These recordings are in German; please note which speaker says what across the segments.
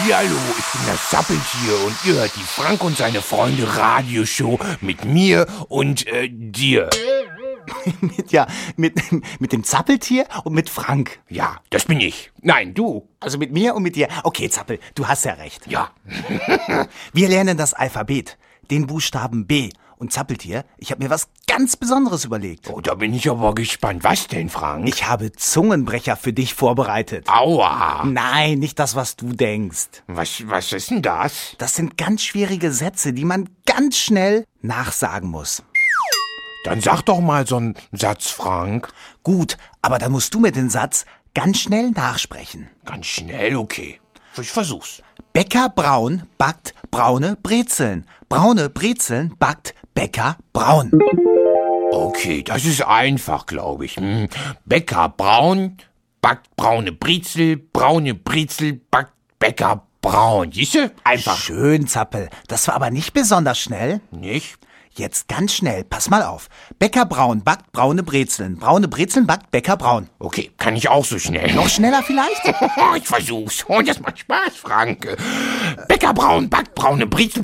Speaker 1: Hallihallo, ich bin das Zappeltier und ihr hört die Frank und seine Freunde Radioshow mit mir und dir.
Speaker 2: mit dem Zappeltier und mit Frank.
Speaker 1: Ja, das bin ich. Nein, du.
Speaker 2: Also mit mir und mit dir. Okay, Zappel, du hast ja recht.
Speaker 1: Ja.
Speaker 2: Wir lernen das Alphabet, den Buchstaben B. Und Zappeltier, ich habe mir was ganz Besonderes überlegt.
Speaker 1: Oh, da bin ich aber gespannt. Was denn, Frank?
Speaker 2: Ich habe Zungenbrecher für dich vorbereitet.
Speaker 1: Aua.
Speaker 2: Nein, nicht das, was du denkst.
Speaker 1: Was ist denn das?
Speaker 2: Das sind ganz schwierige Sätze, die man ganz schnell nachsagen muss.
Speaker 1: Dann sag doch mal so einen Satz, Frank.
Speaker 2: Gut, aber dann musst du mir den Satz ganz schnell nachsprechen.
Speaker 1: Ganz schnell, okay. Ich versuch's.
Speaker 2: Bäcker Braun backt braune Brezeln. Braune Brezeln backt Bäcker Braun.
Speaker 1: Okay, das ist einfach, glaube ich. Bäcker Braun backt braune Brezel backt Bäcker Braun. Siehste? Einfach.
Speaker 2: Schön, Zappel. Das war aber nicht besonders schnell.
Speaker 1: Nicht?
Speaker 2: Jetzt ganz schnell, pass mal auf. Bäcker Braun backt braune Brezeln. Braune Brezeln backt Bäcker Braun.
Speaker 1: Okay, kann ich auch so schnell.
Speaker 2: Noch schneller vielleicht?
Speaker 1: Ich versuch's. Oh, das macht Spaß, Frank. Bäcker Braun backt braune Brezel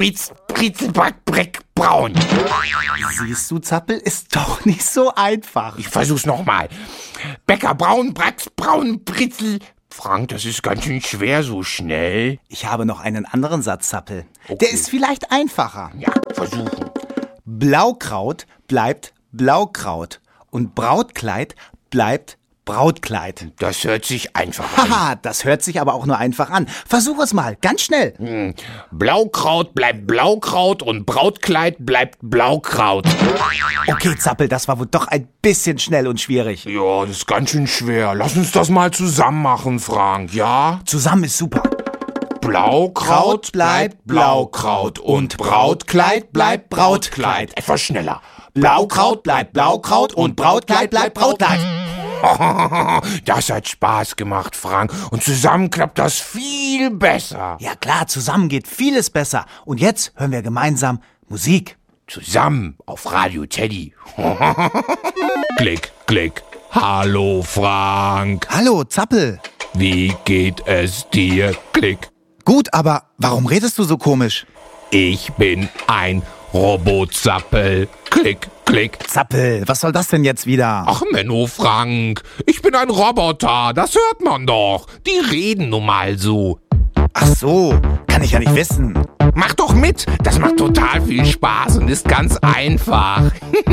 Speaker 1: backt Breck Braun.
Speaker 2: Siehst du, Zappel, ist doch nicht so einfach.
Speaker 1: Ich versuch's nochmal. Bäcker Braun backt braune Brezel. Frank, das ist ganz schön schwer so schnell.
Speaker 2: Ich habe noch einen anderen Satz, Zappel.
Speaker 1: Okay.
Speaker 2: Der ist vielleicht einfacher.
Speaker 1: Ja, versuchen.
Speaker 2: Blaukraut bleibt Blaukraut und Brautkleid bleibt Brautkleid.
Speaker 1: Das hört sich einfach an.
Speaker 2: Haha, das hört sich aber auch nur einfach an. Versuch es mal, ganz schnell.
Speaker 1: Blaukraut bleibt Blaukraut und Brautkleid bleibt Blaukraut.
Speaker 2: Okay, Zappel, das war wohl doch ein bisschen schnell und schwierig.
Speaker 1: Ja, das ist ganz schön schwer. Lass uns das mal zusammen machen, Frank, ja?
Speaker 2: Zusammen ist super.
Speaker 1: Blaukraut bleibt Blaukraut und Brautkleid bleibt Brautkleid. Etwas schneller.
Speaker 2: Blaukraut bleibt Blaukraut und Brautkleid bleibt Brautkleid.
Speaker 1: Das hat Spaß gemacht, Frank. Und zusammen klappt das viel besser.
Speaker 2: Ja klar, zusammen geht vieles besser. Und jetzt hören wir gemeinsam Musik.
Speaker 1: Zusammen auf Radio Teddy. Klick, klick. Hallo, Frank.
Speaker 2: Hallo, Zappel.
Speaker 1: Wie geht es dir? Klick.
Speaker 2: Gut, aber warum redest du so komisch?
Speaker 1: Ich bin ein Robozappel. Klick, klick.
Speaker 2: Zappel, was soll das denn jetzt wieder?
Speaker 1: Ach, Menno, Frank. Ich bin ein Roboter. Das hört man doch. Die reden nun mal so.
Speaker 2: Ach so, kann ich ja nicht wissen.
Speaker 1: Mach doch mit. Das macht total viel Spaß und ist ganz einfach.